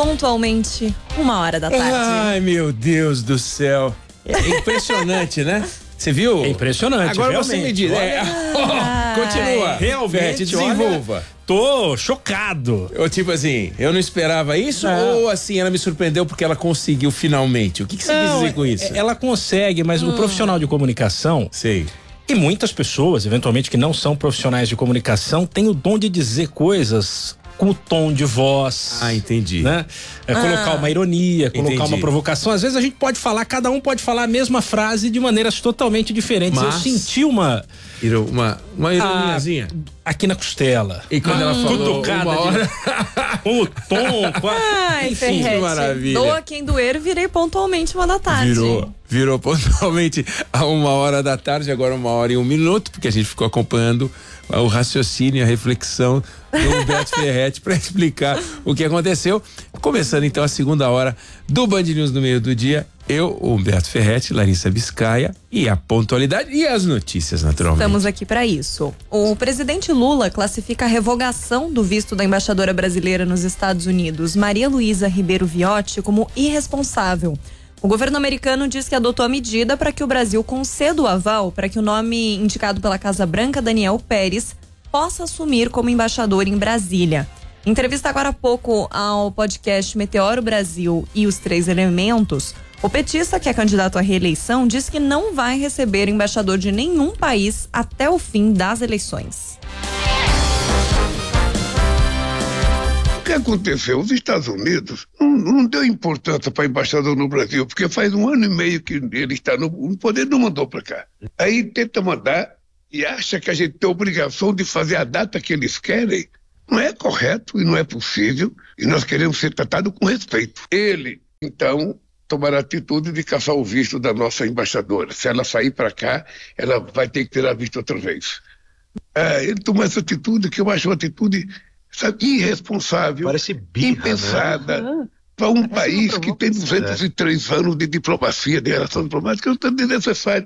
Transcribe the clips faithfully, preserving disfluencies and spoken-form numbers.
pontualmente uma hora da tarde. Ai, meu Deus do céu. É impressionante, né? Você viu? É impressionante. Agora realmente. você me diz. É, oh, continua. Realmente, Fete, desenvolva. Olha, tô chocado. Eu, tipo assim, eu não esperava isso não. Ou assim, ela me surpreendeu porque ela conseguiu finalmente? O que, que você não, quis dizer com isso? Ela consegue, mas hum. o profissional de comunicação. Sei. E muitas pessoas, eventualmente, que não são profissionais de comunicação, têm o dom de dizer coisas com o tom de voz. Ah, entendi. Né? É, ah, colocar uma ironia, colocar entendi. uma provocação. Às vezes a gente pode falar, cada um pode falar a mesma frase de maneiras totalmente diferentes. Mas, eu senti uma... Uma, uma ironiazinha. Aqui na costela. E quando hum. ela falou cutucada uma hora... de, com o tom. Com a, Ai, enfim, Ferrete, que maravilha. Doa quem doer, virei pontualmente uma da tarde. Virou, virou pontualmente a uma hora da tarde, agora uma hora e um minuto, porque a gente ficou acompanhando o raciocínio, a reflexão do Humberto Ferretti para explicar o que aconteceu. Começando então a segunda hora do Band News no meio do dia. Eu, Humberto Ferretti, Larissa Biscaia e a pontualidade e as notícias, naturalmente. Estamos aqui para isso. O presidente Lula classifica a revogação do visto da embaixadora brasileira nos Estados Unidos, Maria Luísa Ribeiro Viotti, como irresponsável. O governo americano diz que adotou a medida para que o Brasil conceda o aval para que o nome indicado pela Casa Branca, Daniel Pérez, possa assumir como embaixador em Brasília. Em entrevista agora há pouco ao podcast Meteoro Brasil e os Três Elementos, o petista, que é candidato à reeleição, diz que não vai receber embaixador de nenhum país até o fim das eleições. O que aconteceu? Os Estados Unidos não, não deu importância para embaixador no Brasil, porque faz um ano e meio que ele está no, no poder, não mandou para cá. Aí tenta mandar e acha que a gente tem a obrigação de fazer a data que eles querem. Não é correto e não é possível, e nós queremos ser tratados com respeito. Ele, então, tomará a atitude de caçar o visto da nossa embaixadora. Se ela sair para cá, ela vai ter que tirar visto outra vez. É, ele tomou essa atitude que eu acho uma atitude, sabe, irresponsável, birra, impensada, né? para um Parece país que tem duzentos e três é. anos de diplomacia, de relação diplomática, é um desnecessário.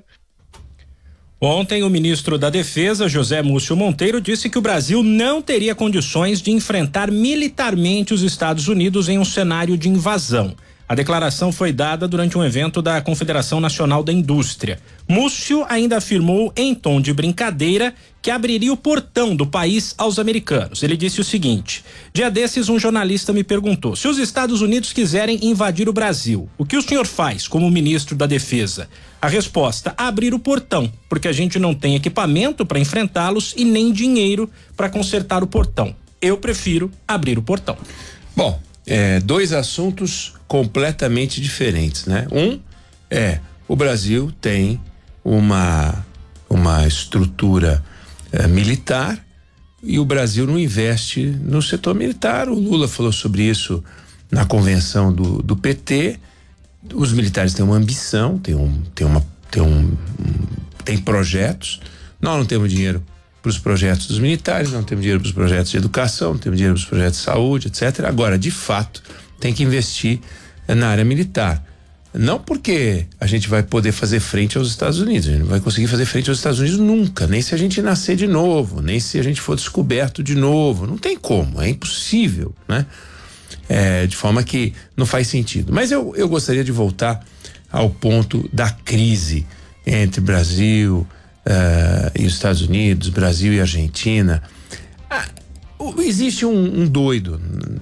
Ontem, o ministro da Defesa, José Múcio Monteiro, disse que o Brasil não teria condições de enfrentar militarmente os Estados Unidos em um cenário de invasão. A declaração foi dada durante um evento da Confederação Nacional da Indústria. Múcio ainda afirmou, em tom de brincadeira, que abriria o portão do país aos americanos. Ele disse o seguinte: dia desses, um jornalista me perguntou: se os Estados Unidos quiserem invadir o Brasil, o que o senhor faz como ministro da Defesa? A resposta: abrir o portão, porque a gente não tem equipamento para enfrentá-los e nem dinheiro para consertar o portão. Eu prefiro abrir o portão. Bom, é, dois assuntos completamente diferentes, né? Um é, o Brasil tem uma uma estrutura é, militar e o Brasil não investe no setor militar. O Lula falou sobre isso na convenção do, do P T. Os militares têm uma ambição, têm um, têm uma, têm um, um tem projetos. Nós não temos dinheiro para os projetos dos militares, não temos dinheiro para os projetos de educação, não temos dinheiro para os projetos de saúde, etcétera. Agora, de fato, tem que investir na área militar. Não porque a gente vai poder fazer frente aos Estados Unidos, a gente não vai conseguir fazer frente aos Estados Unidos nunca, nem se a gente nascer de novo, nem se a gente for descoberto de novo, não tem como, é impossível, né? É, de forma que não faz sentido. Mas eu, eu gostaria de voltar ao ponto da crise entre Brasil uh, e os Estados Unidos, Brasil e Argentina. Ah, existe um, um doido.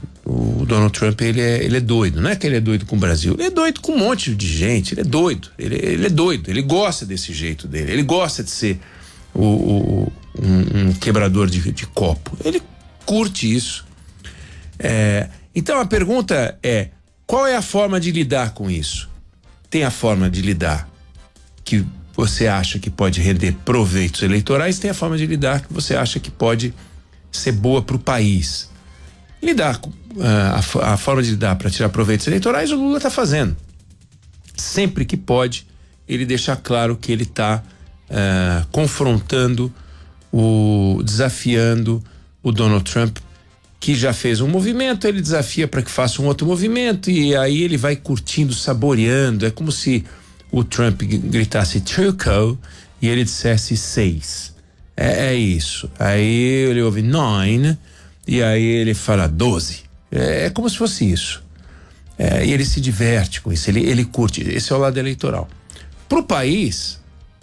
O Donald Trump, ele é, ele é doido. Não é que ele é doido com o Brasil, ele é doido com um monte de gente. Ele é doido. Ele, ele é doido. Ele gosta desse jeito dele. Ele gosta de ser o, o, um, um quebrador de, de copo. Ele curte isso. É, então a pergunta é: qual é a forma de lidar com isso? Tem a forma de lidar que você acha que pode render proveitos eleitorais, tem a forma de lidar que você acha que pode ser boa para o país. Lidar com uh, a, a forma de lidar para tirar proveitos eleitorais, o Lula está fazendo. Sempre que pode, ele deixa claro que ele está uh, confrontando, o, desafiando o Donald Trump, que já fez um movimento, ele desafia para que faça um outro movimento e aí ele vai curtindo, saboreando. É como se o Trump gritasse Turco e ele dissesse seis. É, é isso. Aí ele ouve nine e aí ele fala doze. É, é como se fosse isso. É, e ele se diverte com isso, ele, ele curte. Esse é o lado eleitoral. Para o país,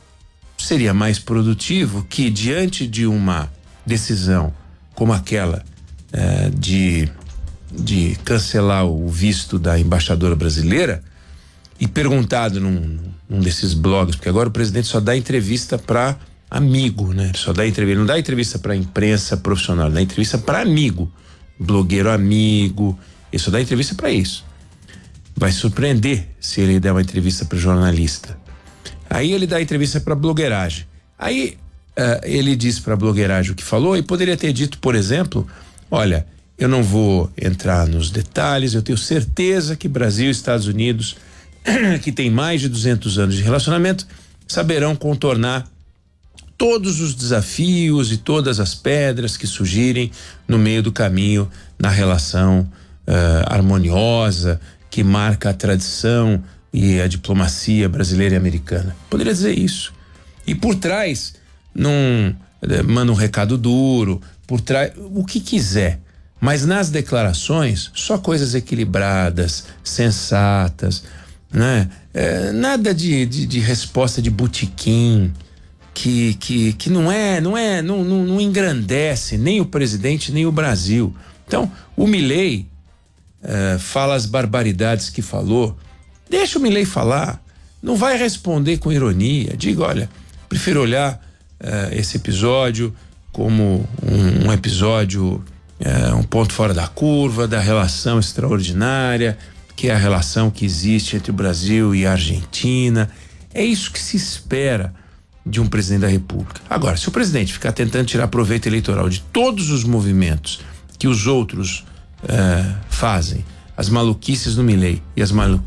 seria mais produtivo que, diante de uma decisão como aquela é, de, de cancelar o visto da embaixadora brasileira, e perguntado num, num desses blogs, porque agora o presidente só dá entrevista para amigo, né? Ele só dá entrevista, ele não dá entrevista para imprensa profissional, ele dá entrevista para amigo, blogueiro amigo, ele só dá entrevista para isso. Vai surpreender se ele der uma entrevista para jornalista. Aí ele dá entrevista para blogueiragem. Aí uh, ele diz para blogueiragem o que falou e poderia ter dito, por exemplo, olha, eu não vou entrar nos detalhes, eu tenho certeza que Brasil e Estados Unidos, que tem mais de duzentos anos de relacionamento, saberão contornar todos os desafios e todas as pedras que surgirem no meio do caminho na relação uh, harmoniosa que marca a tradição e a diplomacia brasileira e americana. Poderia dizer isso. E por trás, não manda um recado duro, por trás, o que quiser. Mas nas declarações, só coisas equilibradas, sensatas, né? É, nada de, de, de resposta de botequim, que, que, que não é, não é, não, não, não engrandece nem o presidente, nem o Brasil. Então, o Milei é, fala as barbaridades que falou, deixa o Milei falar, não vai responder com ironia, diga, olha, prefiro olhar é, esse episódio como um, um episódio, é, um ponto fora da curva, da relação extraordinária, que é a relação que existe entre o Brasil e a Argentina. É isso que se espera de um presidente da República. Agora, se o presidente ficar tentando tirar proveito eleitoral de todos os movimentos que os outros uh, fazem, as maluquices do Milei e as maluquices